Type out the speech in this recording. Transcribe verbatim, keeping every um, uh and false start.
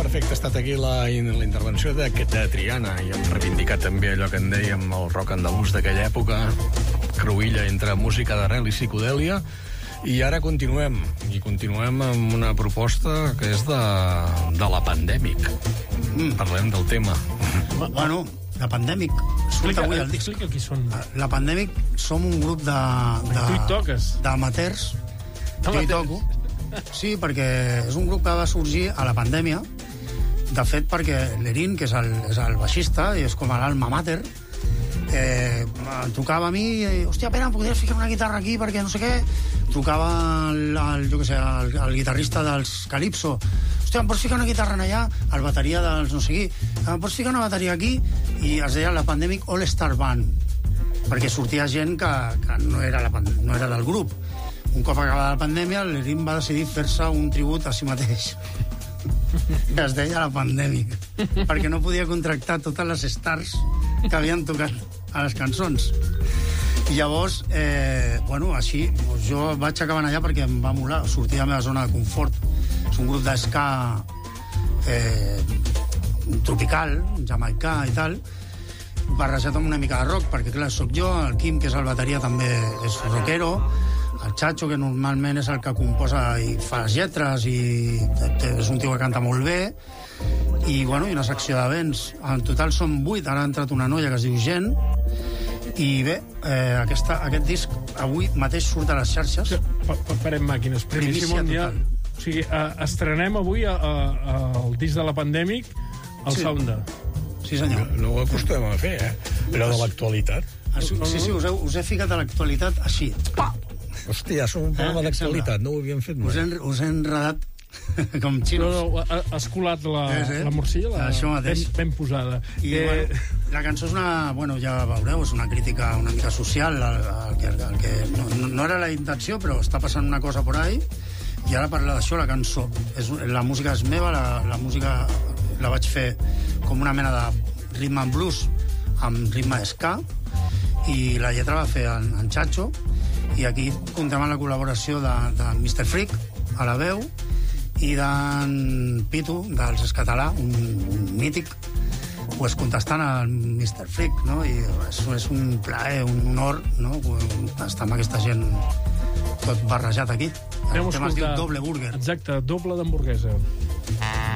Perfecte, ha estat aquí la, la intervenció de, de Triana i hem reivindicat també allò que en dèiem el rock andalús d'aquella època, cruïlla entre música d'arrel i psicodèlia. I ara continuem, i continuem amb una proposta que és de, de la Pandèmic. Mm. Parlem del tema. Bueno, la Pandèmic. Explica, avui el disc. Explica qui són. La Pandèmic som un grup de... de tu hi toques. D'amateurs. Jo hi toco. Sí, perquè és un grup que va sorgir a la pandèmia. De fet, perquè l'Erin, que és el, és el baixista, i és com l'alma mater, eh, em trucava a mi i, hòstia, Pere, em podries ficar una guitarra aquí perquè no sé què? Trucava el, el, jo què sé, el, el guitarrista dels Calypso, hòstia, em pots ficar una guitarra allà? El bateria dels no sé qui, em pots ficar una bateria aquí? I es deia la Pandemic All Star Band, perquè sortia gent que, que no, era la, no era del grup. Un cop acabada la pandèmia, l'Erin va decidir fer-se un tribut a si mateix, que es deia la Pandèmic, perquè no podia contractar totes les stars que havien tocat a les cançons. I llavors, eh, bueno, així, doncs jo vaig acabar allà perquè em va molar, sortir de la meva zona de confort. És un grup d'esca eh, tropical, jamaicà i tal, barrejat amb una mica de rock, perquè clar, sóc jo, el Quim, que és el bateria, també és rockero, el Chacho, que normalment és el que composa i fa les lletres, i és un tio que canta molt bé, i, bueno, i una secció de vents. En total són vuit, ara ha entrat una noia que es diu Gent, i bé, eh, aquesta, aquest disc avui mateix surt a les xarxes. Parem màquines, primícia mundial. O sigui, eh, estrenem avui a, a, a, el disc de la Pandèmic, el Sí. Sounda. Sí, senyor. No, no ho acostumem a fer, eh? Però de l'actualitat. Sí, sí, us he, us he ficat a l'actualitat així. Pa! Hòstia, som un programa Eh? d'actualitat, no ho havíem fet mai. Us he, us he enredat com xinos. No, no, has colat la, Sí, sí. la morcilla, la, Això mateix. ben, ben posada. I, Eh, bueno, la cançó és una... Bueno, ja veureu, és una crítica una mica social, el, el que, el que no, no era la intenció, però està passant una cosa por ahí, i ara parla d'això, la cançó. És, la música és meva, la, la música la vaig fer com una mena de rhythm and blues amb ritme ska, i la lletra va fer en, en Chacho, i aquí comptem amb la col·laboració de, de mister Freak a la veu i d'en Pitu dels Escatalà, un, un mític, pues, contestant al mister Freak, no? I és, és un plaer, un honor, no? Estar amb aquesta gent tot barrejat aquí. El tema es diu Doble Burger. Exacte, doble d'hamburguesa.